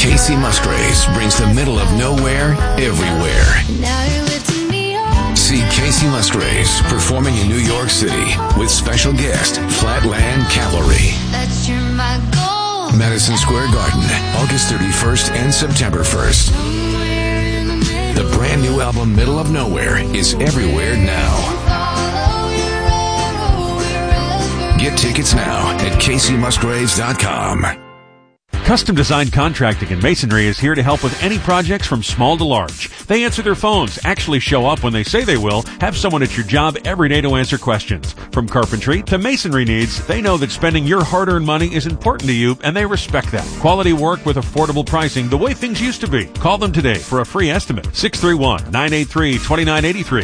Casey Musgraves brings the middle of nowhere everywhere. See Casey Musgraves performing in New York City with special guest Flatland Cavalry. Madison Square Garden, August 31st and September 1st. The brand new album Middle of Nowhere is everywhere now. Get tickets now at CaseyMusgraves.com. Custom Design Contracting and Masonry is here to help with any projects from small to large. They answer their phones, actually show up when they say they will, have someone at your job every day to answer questions. From carpentry to masonry needs, they know that spending your hard-earned money is important to you, and they respect that. Quality work with affordable pricing, the way things used to be. Call them today for a free estimate. 631-983-2983.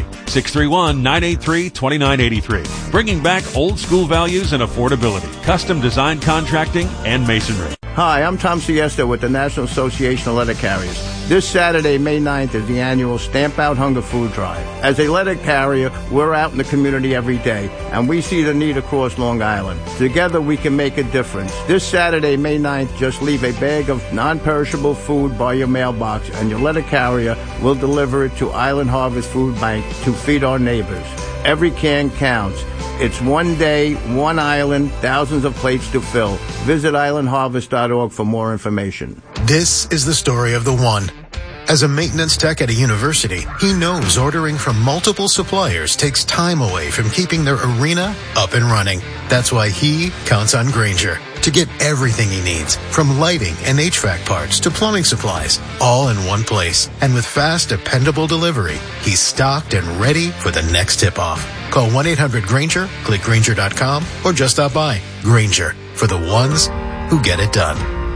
631-983-2983. Bringing back old school values and affordability. Custom Design Contracting and Masonry. Hi, I'm Tom Siesta with the National Association of Letter Carriers. This Saturday, May 9th, is the annual Stamp Out Hunger Food Drive. As a letter carrier, we're out in the community every day, and we see the need across Long Island. Together, we can make a difference. This Saturday, May 9th, just leave a bag of non-perishable food by your mailbox, and your letter carrier will deliver it to Island Harvest Food Bank to feed our neighbors. Every can counts. It's one day, one island, thousands of plates to fill. Visit islandharvest.org for more information. This is the story of the one. As a maintenance tech at a university, he knows ordering from multiple suppliers takes time away from keeping their arena up and running. That's why he counts on Grainger to get everything he needs, from lighting and HVAC parts to plumbing supplies, all in one place. And with fast, dependable delivery, he's stocked and ready for the next tip-off. Call 1-800-GRAINGER, click Grainger.com, or just stop by. Grainger, for the ones who get it done.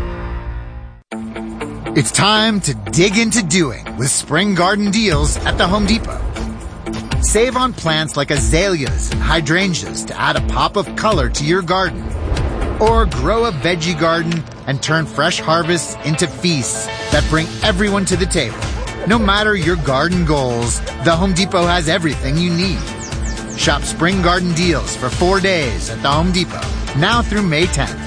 It's time to dig into doing with Spring Garden Deals at the Home Depot. Save on plants like azaleas and hydrangeas to add a pop of color to your garden. Or grow a veggie garden and turn fresh harvests into feasts that bring everyone to the table. No matter your garden goals, the Home Depot has everything you need. Shop Spring Garden Deals for 4 days at the Home Depot, now through May 10th.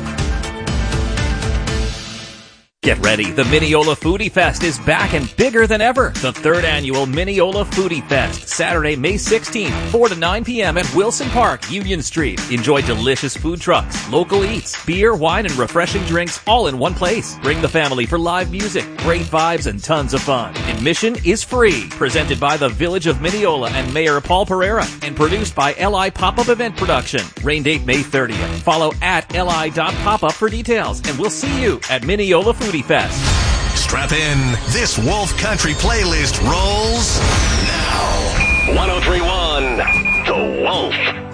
Get ready, the Mineola Foodie Fest is back and bigger than ever. The third annual Mineola Foodie Fest, Saturday, May 16th, 4 to 9 p.m. at Wilson Park, Union Street. Enjoy delicious food trucks, local eats, beer, wine, and refreshing drinks all in one place. Bring the family for live music, great vibes, and tons of fun. Admission is free. Presented by the Village of Mineola and Mayor Paul Pereira, and produced by LI Pop-Up Event Production. Rain date May 30th. Follow at li.popup for details, and we'll see you at Mineola Foodie Fest. Strap in. This Wolf Country playlist rolls now. 103.1 The Wolf.